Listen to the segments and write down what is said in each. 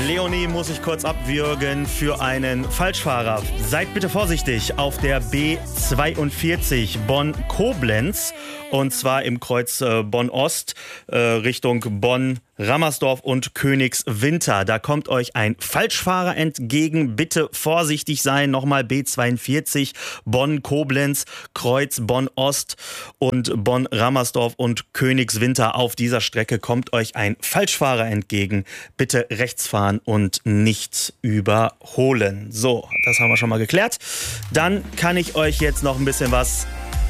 Leonie muss sich kurz abwürgen für einen Falschfahrer. Seid bitte vorsichtig auf der B42 Bonn-Koblenz und zwar im Kreuz Bonn-Ost Richtung Bonn-Rammersdorf und Königswinter. Da kommt euch ein Falschfahrer entgegen. Bitte vorsichtig sein. Nochmal B42 Bonn-Koblenz, Kreuz Bonn-Ost und Bonn-Rammersdorf und Königswinter. Auf dieser Strecke kommt euch ein Falschfahrer entgegen. Bitte rechts fahren und nicht überholen. So, das haben wir schon mal geklärt. Dann kann ich euch jetzt noch ein bisschen was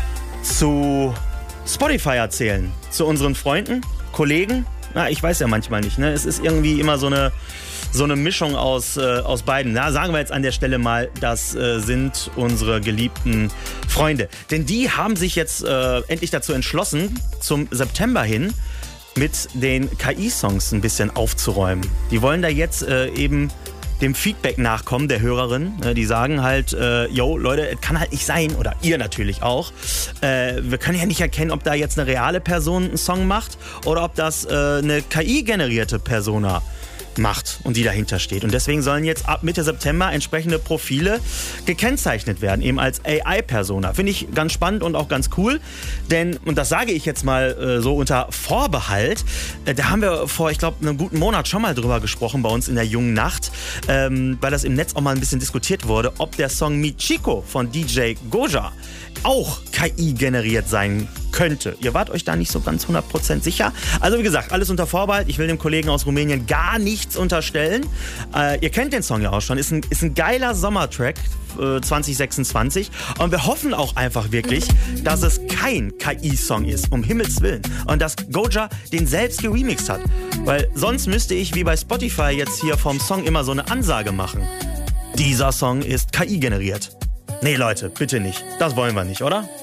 zu Spotify erzählen. Zu unseren Freunden, Kollegen. Na, ich weiß ja manchmal nicht, ne? Es ist irgendwie immer so eine Mischung aus beiden. Na, sagen wir jetzt an der Stelle mal, das sind unsere geliebten Freunde. Denn die haben sich jetzt endlich dazu entschlossen, zum September hin mit den KI-Songs ein bisschen aufzuräumen. Die wollen da jetzt eben dem Feedback nachkommen der Hörerin. Die sagen halt, yo, Leute, es kann halt nicht sein, oder ihr natürlich auch, wir können ja nicht erkennen, ob da jetzt eine reale Person einen Song macht oder ob das eine KI-generierte Persona macht und die dahinter steht. Und deswegen sollen jetzt ab Mitte September entsprechende Profile gekennzeichnet werden, eben als AI-Persona. Finde ich ganz spannend und auch ganz cool, denn, und das sage ich jetzt mal so unter Vorbehalt, da haben wir vor, ich glaube, einem guten Monat schon mal drüber gesprochen bei uns in der jungen Nacht, weil das im Netz auch mal ein bisschen diskutiert wurde, ob der Song Michiko von DJ Goja auch KI generiert sein könnte. Ihr wart euch da nicht so ganz 100% sicher. Also wie gesagt, alles unter Vorbehalt. Ich will dem Kollegen aus Rumänien gar nichts unterstellen. Ihr kennt den Song ja auch schon. Ist ein geiler Sommertrack 2026. Und wir hoffen auch einfach wirklich, dass es kein KI-Song ist, um Himmels Willen. Und dass Goja den selbst geremixed hat. Weil sonst müsste ich wie bei Spotify jetzt hier vom Song immer so eine Ansage machen. Dieser Song ist KI generiert. Nee, Leute, bitte nicht. Das wollen wir nicht, oder?